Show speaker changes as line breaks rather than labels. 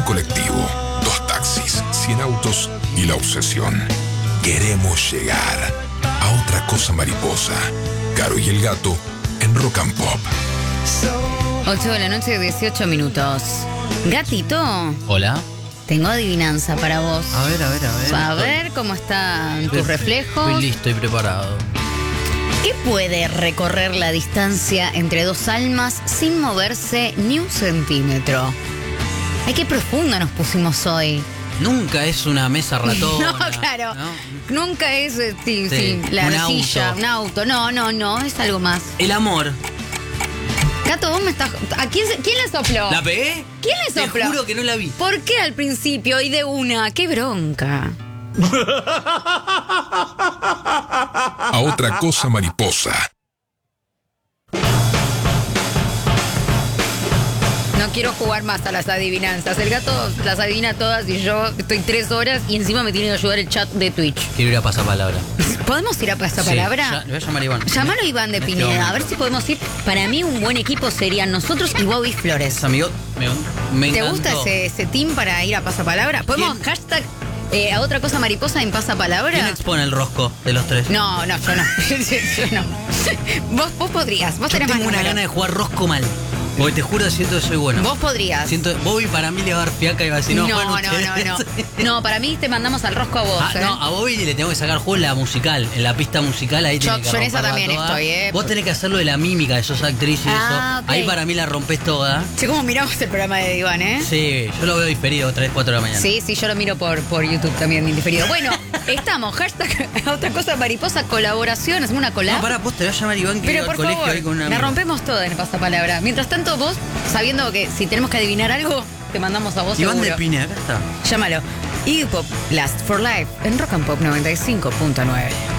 colectivo, 2 taxis, 100 autos y la obsesión. Queremos llegar a otra cosa mariposa. Caro y el gato en Rock and Pop.
8 de la noche, 18 minutos. Gatito.
Hola.
Tengo adivinanza para vos.
A ver.
A ver cómo están tus reflejos.
Estoy listo y preparado.
¿Qué puede recorrer la distancia entre dos almas sin moverse ni un centímetro? Ay, qué profundo nos pusimos hoy.
Nunca es una mesa ratona.
No, claro.
¿no?
Nunca es
Sí,
la
un
silla,
auto.
un auto. No, es algo más.
El amor.
Gato, vos me estás... ¿A quién le sopló?
¿La pegué?
¿Quién le sopló?
Te juro que no la vi.
¿Por qué al principio y de una? ¡Qué bronca!
A otra cosa mariposa.
No quiero jugar más a las adivinanzas. El gato las adivina todas y yo estoy 3 horas y encima me tiene que ayudar el chat de Twitch.
Quiero ir a pasapalabra.
¿Podemos ir a pasapalabra?
Sí, voy a llamar a Iván.
Llámalo a Iván de
En este
Pineda, a ver
momento.
si podemos ir. Para mí un buen equipo serían nosotros y Bobby Flores.
Amigo, me
¿Te
encantó.
gusta ese team para ir a pasapalabra? ¿Podemos
¿Quién?
hashtag a otra cosa mariposa en pasapalabra?
¿Quién expone el rosco de los tres?
No, yo no. Yo no. Vos podrías, vos
Yo
tenés más
tengo una
número.
gana de jugar rosco mal. Porque te juro, siento que soy bueno.
Vos podrías.
Bobby para mí le va a dar fiaca y va a decir, no, juegan ustedes.
No, para mí te mandamos al rosco a vos,
No, a Bobby le tengo que sacar juego en la musical, en la pista musical, ahí
Yo
tiene que
en esa
romperla
también
toda.
estoy,
Vos tenés que hacerlo de la mímica, de sos actriz y
Ah,
eso.
ok.
Ahí para mí la rompes toda.
Che, ¿cómo miramos el programa de Iván,
Sí, yo lo veo diferido, 3, 4 de la mañana.
Sí, yo lo miro por YouTube también, indiferido. Bueno, estamos, hashtag otra cosa mariposa, colaboración, hacemos una collab.
No, pará, vos te voy a llamar Iván que
Pero
iba al
por
colegio
favor,
ahí con una
la
amiga.
rompemos toda en pasapalabra. Mientras tanto, vos, sabiendo que si tenemos que adivinar algo, te mandamos a vos
Iván
seguro.
de Pine, acá está.
Llámalo. Iggy Pop, Last for Life, en Rock and Pop 95.9.